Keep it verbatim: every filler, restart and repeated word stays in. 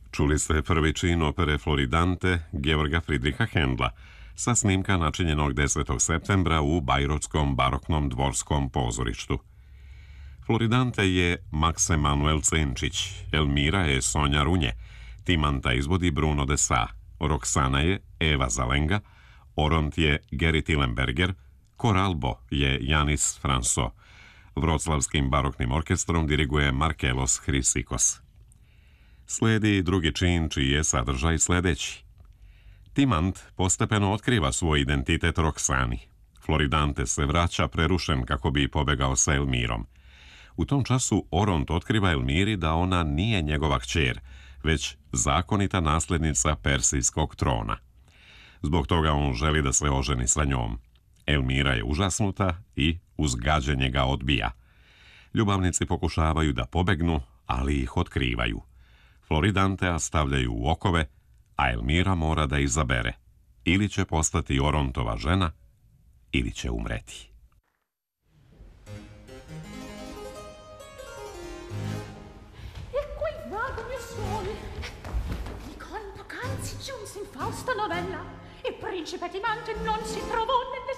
Čuli ste prvi čin opere Floridante Georga Friedricha Händla sa snimka načinjenog desetog septembra u bajrotskom baroknom dvorskom pozorištu. Floridante je Max Emanuel Cenčić, Elmira je Sonja Runje, Timanta izvodi Bruno de Sa, Roksana je Eva Zalenga, Oront je Geri Tilenberger, Koralbo je Janis Franso. Vroclavskim baroknim orkestrom diriguje Markelos Hrisikos. Slijedi drugi čin čiji je sadržaj sljedeći. Timant postepeno otkriva svoj identitet Roksani. Floridante se vraća prerušen kako bi pobegao sa Elmirom. U tom času Oront otkriva Elmiri da ona nije njegova kćer, već zakonita nasljednica persijskog trona. Zbog toga on želi da se oženi sa njom. Elmira je užasnuta i uz gađenje ga odbija. Ljubavnici pokušavaju da pobegnu, ali ih otkrivaju. Floridantea stavljaju u okove, a Elmira mora da izabere. Ili će postati Orontova žena, ili će umreti. E qui vado, mio sole. Di quanto canzi giunse in Fausta novella. Il principe Timante non si trovò nel